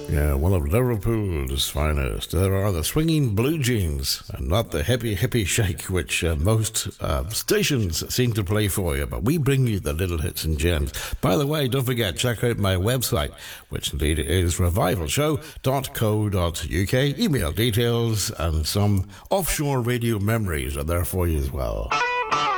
Yeah, one of Liverpool's finest. There are the swinging blue jeans and not the hippie shake, which most stations seem to play for you. But we bring you the little hits and gems. By the way, don't forget, check out my website, which indeed is revivalshow.co.uk. Email details and some offshore radio memories are there for you as well.